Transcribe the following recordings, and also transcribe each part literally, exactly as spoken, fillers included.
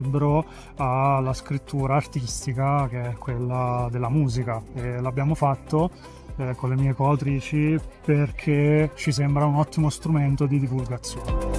Libro alla scrittura artistica, che è quella della musica, e l'abbiamo fatto eh, con le mie coautrici perché ci sembra un ottimo strumento di divulgazione.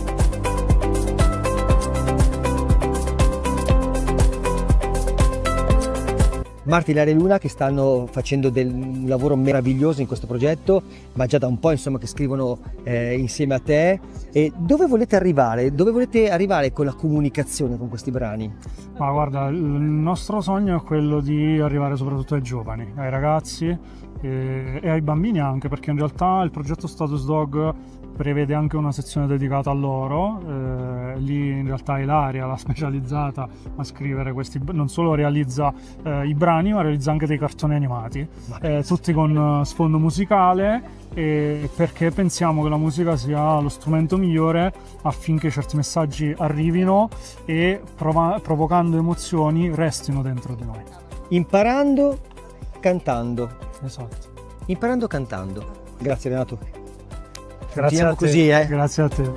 Marti, Ilaria e Luna, che stanno facendo del, un lavoro meraviglioso in questo progetto, ma già da un po' insomma che scrivono eh, insieme a te. E dove volete arrivare? Dove volete arrivare con la comunicazione con questi brani? Ma guarda, il nostro sogno è quello di arrivare soprattutto ai giovani, ai ragazzi e, e ai bambini anche, perché in realtà il progetto Status Dog prevede anche una sezione dedicata a loro. Eh, lì in realtà Ilaria, la specializzata a scrivere questi, non solo realizza eh, i brani, ma realizza anche dei cartoni animati, eh, tutti con sfondo musicale, eh, perché pensiamo che la musica sia lo strumento migliore affinché certi messaggi arrivino e prova- provocando emozioni restino dentro di noi. Imparando, cantando. Esatto. Imparando, cantando. Grazie Renato. Grazie a te. Così, eh. Grazie a te.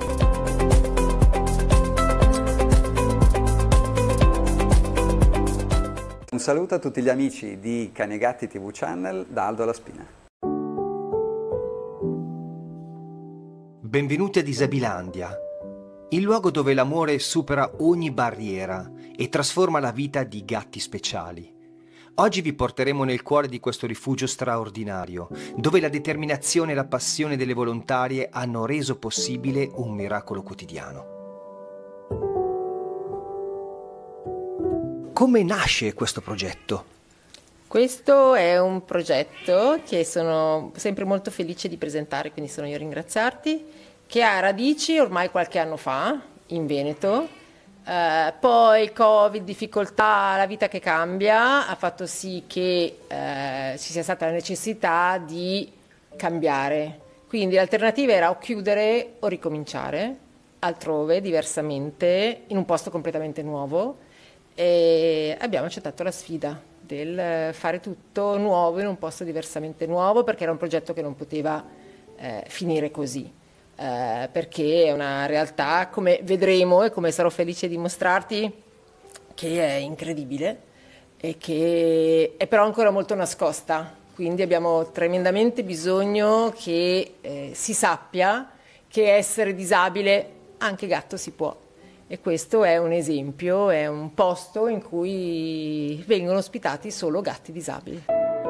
Un saluto a tutti gli amici di Cani e Gatti tivù Channel da Aldo Laspina. Benvenuti a Disabilandia, il luogo dove l'amore supera ogni barriera e trasforma la vita di gatti speciali. Oggi vi porteremo nel cuore di questo rifugio straordinario, dove la determinazione e la passione delle volontarie hanno reso possibile un miracolo quotidiano. Come nasce questo progetto? Questo è un progetto che sono sempre molto felice di presentare, quindi sono io a ringraziarti, che ha radici ormai qualche anno fa in Veneto. Uh, poi Covid, difficoltà, la vita che cambia ha fatto sì che uh, ci sia stata la necessità di cambiare. Quindi l'alternativa era o chiudere o ricominciare altrove, diversamente, in un posto completamente nuovo, e abbiamo accettato la sfida del fare tutto nuovo in un posto diversamente nuovo, perché era un progetto che non poteva eh, finire così. Uh, perché è una realtà, come vedremo e come sarò felice di mostrarti, che è incredibile e che è però ancora molto nascosta, quindi abbiamo tremendamente bisogno che eh, si sappia che essere disabile anche gatto si può, e questo è un esempio, è un posto in cui vengono ospitati solo gatti disabili.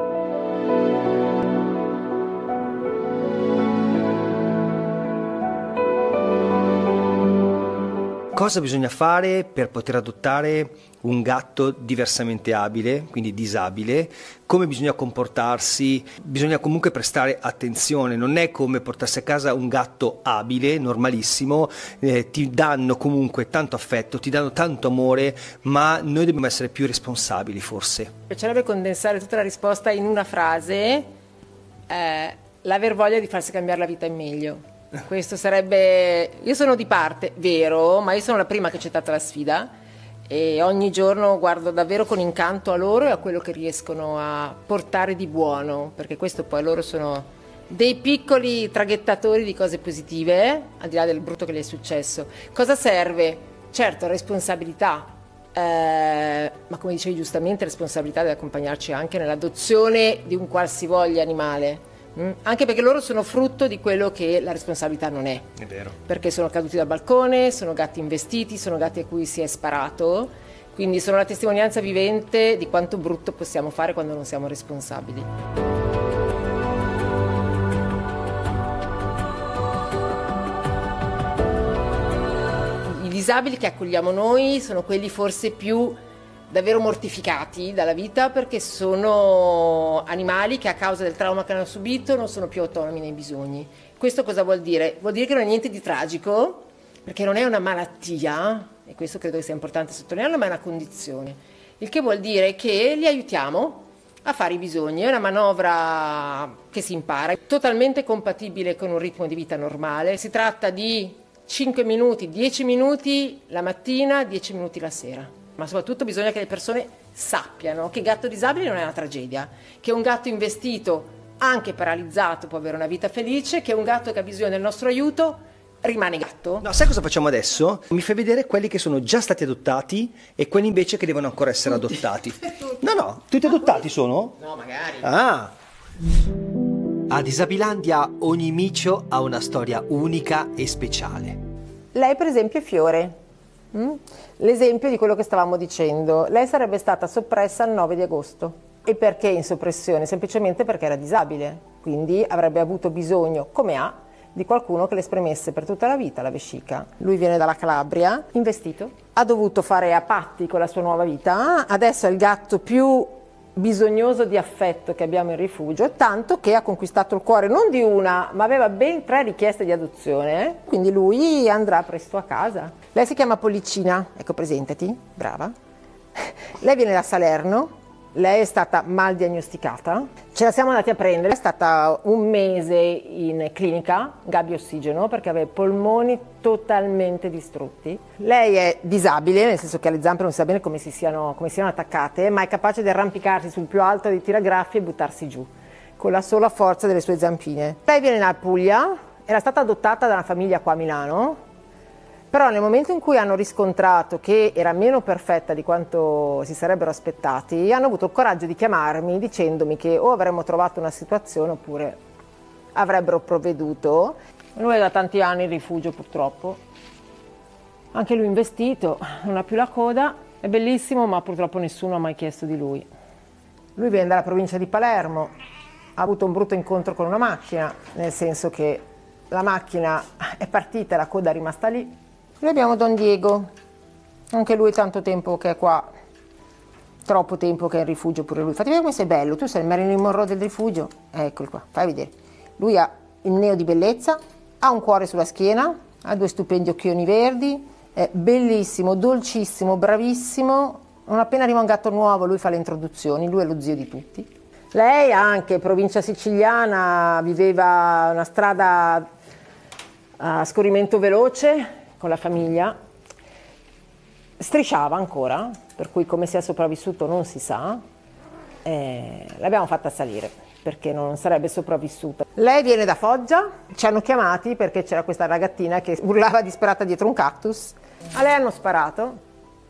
Cosa bisogna fare per poter adottare un gatto diversamente abile, quindi disabile? Come bisogna comportarsi? Bisogna comunque prestare attenzione, non è come portarsi a casa un gatto abile, normalissimo, eh, ti danno comunque tanto affetto, ti danno tanto amore, ma noi dobbiamo essere più responsabili forse. Mi piacerebbe condensare tutta la risposta in una frase, eh, l'aver voglia di farsi cambiare la vita in meglio. Questo sarebbe, io sono di parte, vero, ma io sono la prima che ha accettato la sfida e ogni giorno guardo davvero con incanto a loro e a quello che riescono a portare di buono, perché questo poi loro sono dei piccoli traghettatori di cose positive, al di là del brutto che gli è successo. Cosa serve? Certo, responsabilità, eh, ma come dicevi giustamente, responsabilità deve accompagnarci anche nell'adozione di un qualsivoglia animale. Anche perché loro sono frutto di quello che la responsabilità non è. È vero. Perché sono caduti dal balcone, sono gatti investiti, sono gatti a cui si è sparato, quindi sono la testimonianza vivente di quanto brutto possiamo fare quando non siamo responsabili. I disabili che accogliamo noi sono quelli forse più davvero mortificati dalla vita, perché sono animali che a causa del trauma che hanno subito non sono più autonomi nei bisogni. Questo cosa vuol dire? Vuol dire che non è niente di tragico, perché non è una malattia, e questo credo che sia importante sottolinearlo, ma è una condizione. Il che vuol dire che li aiutiamo a fare i bisogni, è una manovra che si impara, è totalmente compatibile con un ritmo di vita normale. Si tratta di cinque minuti, dieci minuti la mattina, dieci minuti la sera. Ma soprattutto bisogna che le persone sappiano che il gatto disabile non è una tragedia, che un gatto investito, anche paralizzato, può avere una vita felice, che un gatto che ha bisogno del nostro aiuto rimane gatto. No, sai cosa facciamo adesso? Mi fai vedere quelli che sono già stati adottati e quelli invece che devono ancora essere Tutti. adottati. No, no, tutti adottati sono? No, magari. Ah. A Disabilandia ogni micio ha una storia unica e speciale. Lei per esempio è Fiore, mm? L'esempio di quello che stavamo dicendo. Lei sarebbe stata soppressa il nove di agosto. E perché in soppressione? Semplicemente perché era disabile, quindi avrebbe avuto bisogno, come ha, di qualcuno che le spremesse per tutta la vita la vescica. Lui viene dalla Calabria, investito, ha dovuto fare a patti con la sua nuova vita, adesso è il gatto più bisognoso di affetto che abbiamo in rifugio, tanto che ha conquistato il cuore non di una, ma aveva ben tre richieste di adozione, quindi lui andrà presto a casa. Lei si chiama Pollicina, ecco, presentati, brava. Lei viene da Salerno. Lei è stata mal diagnosticata, ce la siamo andati a prendere, è stata un mese in clinica, gabbia ossigeno, perché aveva i polmoni totalmente distrutti. Lei è disabile, nel senso che alle zampe non si sa bene come si siano, come siano attaccate, ma è capace di arrampicarsi sul più alto dei tiragraffi e buttarsi giù, con la sola forza delle sue zampine. Lei viene dalla Puglia, era stata adottata da una famiglia qua a Milano, però nel momento in cui hanno riscontrato che era meno perfetta di quanto si sarebbero aspettati, hanno avuto il coraggio di chiamarmi dicendomi che o avremmo trovato una situazione oppure avrebbero provveduto. Lui è da tanti anni in rifugio purtroppo, anche lui investito, non ha più la coda, è bellissimo ma purtroppo nessuno ha mai chiesto di lui. Lui viene dalla provincia di Palermo, ha avuto un brutto incontro con una macchina, nel senso che la macchina è partita e la coda è rimasta lì. Noi abbiamo Don Diego, anche lui tanto tempo che è qua, troppo tempo che è in rifugio pure lui. Fatti vedere come sei bello, tu sei il Marilyn Monroe del rifugio, eccolo qua, fai vedere. Lui ha il neo di bellezza, ha un cuore sulla schiena, ha due stupendi occhioni verdi, è bellissimo, dolcissimo, bravissimo. Non appena arriva un gatto nuovo lui fa le introduzioni, lui è lo zio di tutti. Lei anche, provincia siciliana, viveva una strada a scorrimento veloce, con la famiglia, strisciava ancora, per cui come sia sopravvissuto non si sa, eh, l'abbiamo fatta salire perché non sarebbe sopravvissuta. Lei viene da Foggia, ci hanno chiamati perché c'era questa ragazzina che urlava disperata dietro un cactus, a lei hanno sparato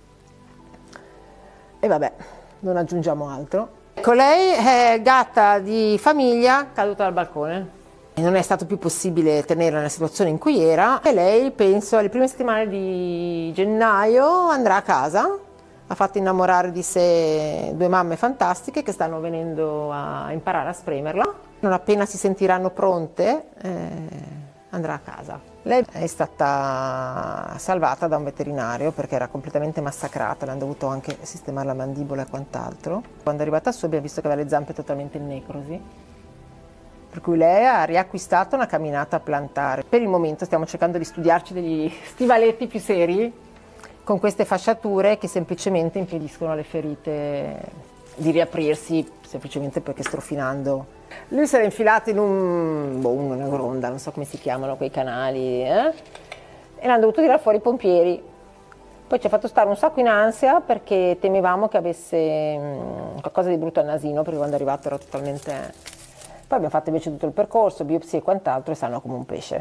e vabbè, non aggiungiamo altro. Ecco, lei è gatta di famiglia caduta dal balcone. Non è stato più possibile tenerla nella situazione in cui era e lei, penso, alle prime settimane di gennaio andrà a casa. Ha fatto innamorare di sé due mamme fantastiche che stanno venendo a imparare a spremerla. Non appena si sentiranno pronte eh, andrà a casa. Lei è stata salvata da un veterinario perché era completamente massacrata, le hanno dovuto anche sistemare la mandibola e quant'altro. Quando è arrivata su abbiamo visto che aveva le zampe totalmente in necrosi. Per cui lei ha riacquistato una camminata plantare. Per il momento stiamo cercando di studiarci degli stivaletti più seri con queste fasciature che semplicemente impediscono alle ferite di riaprirsi, semplicemente perché strofinando. Lui si era infilato in un, boh, una gronda, non so come si chiamano quei canali, eh? E l'hanno dovuto tirare fuori i pompieri. Poi ci ha fatto stare un sacco in ansia perché temevamo che avesse mh, qualcosa di brutto al nasino, perché quando è arrivato era totalmente... Poi abbiamo fatto invece tutto il percorso, biopsie e quant'altro, e stanno come un pesce.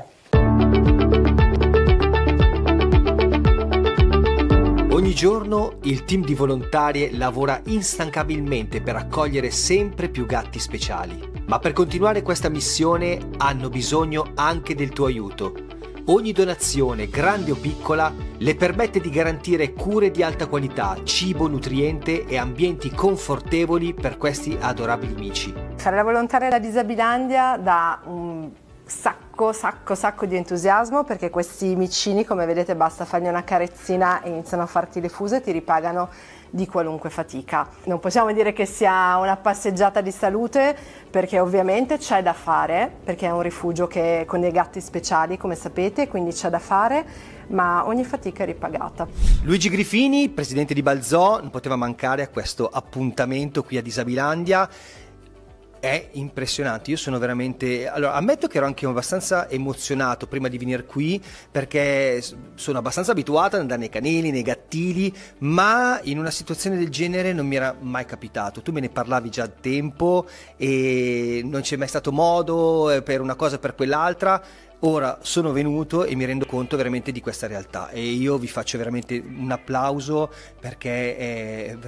Ogni giorno il team di volontarie lavora instancabilmente per accogliere sempre più gatti speciali. Ma per continuare questa missione hanno bisogno anche del tuo aiuto. Ogni donazione, grande o piccola, le permette di garantire cure di alta qualità, cibo nutriente e ambienti confortevoli per questi adorabili amici. Fare la volontaria da Disabilandia dà un sacco, sacco, sacco di entusiasmo perché questi micini, come vedete, basta fargli una carezzina e iniziano a farti le fuse e ti ripagano di qualunque fatica. Non possiamo dire che sia una passeggiata di salute perché ovviamente c'è da fare, perché è un rifugio che con dei gatti speciali, come sapete, quindi c'è da fare, ma ogni fatica è ripagata. Luigi Grifini, presidente di Balzò, non poteva mancare a questo appuntamento qui a Disabilandia. è impressionante. Io sono veramente, allora ammetto che ero anche abbastanza emozionato prima di venire qui, perché sono abbastanza abituato ad andare nei canili, nei gattili, ma in una situazione del genere non mi era mai capitato. Tu me ne parlavi già da tempo e non c'è mai stato modo per una cosa o per quell'altra. Ora sono venuto e mi rendo conto veramente di questa realtà, e io vi faccio veramente un applauso, perché è